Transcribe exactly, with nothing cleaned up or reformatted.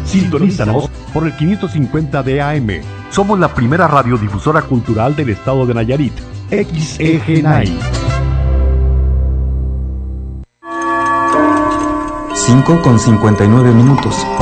Sintonízanos por el quinientos cincuenta de A M. Somos la primera radiodifusora cultural del estado de Nayarit. X E G N A I. cinco con cincuenta y nueve minutos.